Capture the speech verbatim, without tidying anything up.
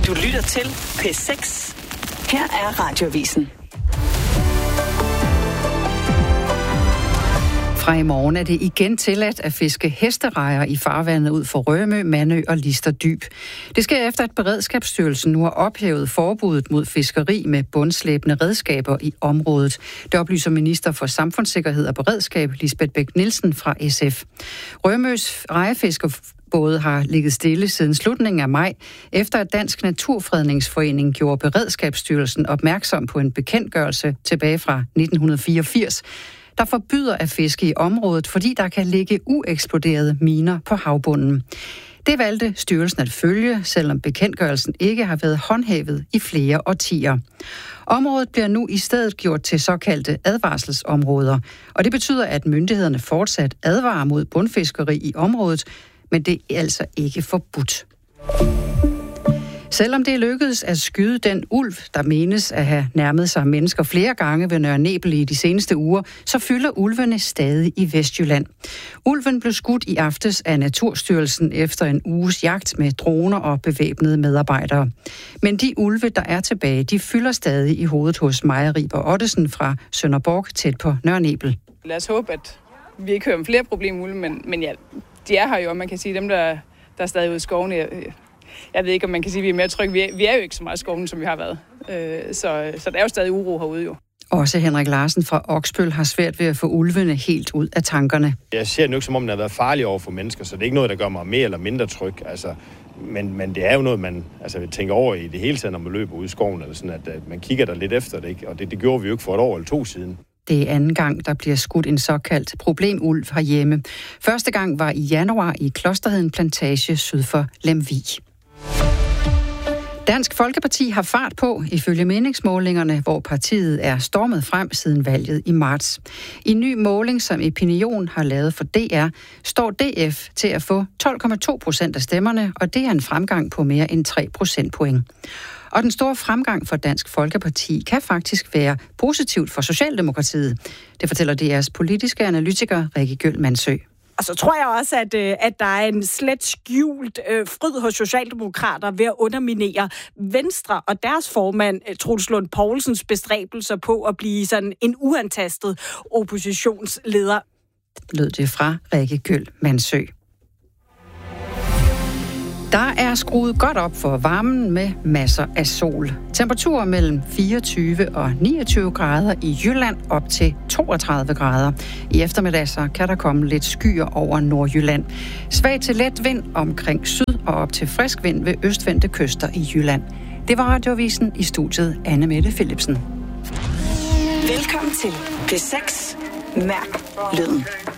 Du lytter til P seks. Her er Radioavisen. Fra i morgen er det igen tilladt at fiske hesterejer i farvandet ud for Rømø, Mandø og Lister Dyb. Det sker efter, at Beredskabsstyrelsen nu har ophævet forbuddet mod fiskeri med bundslæbende redskaber i området. Det oplyser minister for Samfundssikkerhed og Beredskab, Lisbeth Bech-Nielsen fra S F. Rømøs rejefiskerbåde har ligget stille siden slutningen af maj, efter at Dansk Naturfredningsforening gjorde Beredskabsstyrelsen opmærksom på en bekendtgørelse tilbage fra nitten fireogfirs, der forbyder at fiske i området, fordi der kan ligge ueksploderede miner på havbunden. Det valgte styrelsen at følge, selvom bekendtgørelsen ikke har været håndhævet i flere årtier. Området bliver nu i stedet gjort til såkaldte advarselsområder, og det betyder, at myndighederne fortsat advarer mod bundfiskeri i området, men det er altså ikke forbudt. Selvom det lykkedes at skyde den ulv, der menes at have nærmet sig mennesker flere gange ved Nørre Nebel i de seneste uger, så fylder ulvene stadig i Vestjylland. Ulven blev skudt i aftes af Naturstyrelsen efter en uges jagt med droner og bevæbnede medarbejdere. Men de ulve, der er tilbage, de fylder stadig i hovedet hos Maja Riber Ottesen fra Sønderborg tæt på Nørre Nebel. Lad os håbe, at vi ikke hører om flere problemer, men, men ja, de er her jo, og man kan sige, dem, der, der er stadig ude i skovene. Jeg ved ikke, om man kan sige, at vi er mere trygge. Vi er, vi er jo ikke så meget i skoven, som vi har været. Øh, så, så der er jo stadig uro herude jo. Også Henrik Larsen fra Oksbøl har svært ved at få ulvene helt ud af tankerne. Jeg ser det ikke, som om den har været farlig over for mennesker, så det er ikke noget, der gør mig mere eller mindre tryg. Altså, men, men det er jo noget, man altså, tænker over i det hele taget, når man løber ud i skoven, eller sådan, at, at man kigger der lidt efter det, ikke? Og det, det gjorde vi jo ikke for et år eller to siden. Det er anden gang, der bliver skudt en såkaldt problemulv herhjemme. Første gang var i januar i Klosterheden Plantage syd for Lemvig. Dansk Folkeparti har fart på, ifølge meningsmålingerne, hvor partiet er stormet frem siden valget i marts. I en ny måling, som Opinion har lavet for D R, står D F til at få tolv komma to procent af stemmerne, og det er en fremgang på mere end tre procentpoint. Og den store fremgang for Dansk Folkeparti kan faktisk være positivt for Socialdemokratiet. Det fortæller D R's politiske analytiker Rikke Gjøl Mansø. Og så tror jeg også, at, at der er en slet skjult øh, fryd hos socialdemokrater ved at underminere Venstre og deres formand, Troels Lund Poulsens bestræbelser på at blive sådan en uantastet oppositionsleder. Lød det fra Rikke Gjøl Mansø. Der er skruet godt op for varmen med masser af sol. Temperaturer mellem fireogtyve og niogtyve grader i Jylland op til toogtredive grader. I eftermiddag så kan der komme lidt skyer over Nordjylland. Svag til let vind omkring syd og op til frisk vind ved østvendte kyster i Jylland. Det var Radioavisen, i studiet Anne Mette Philipsen. Velkommen til P seks. Mærk lyden.